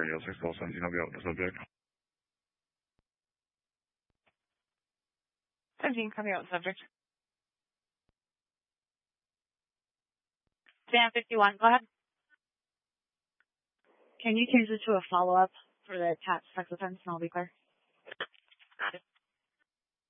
Radio 6 Call 17, I'll be out with the subject. 17, copy out subject. Sam 51, go ahead. Can you change it to a follow-up for the attached sex offense, and I'll be clear?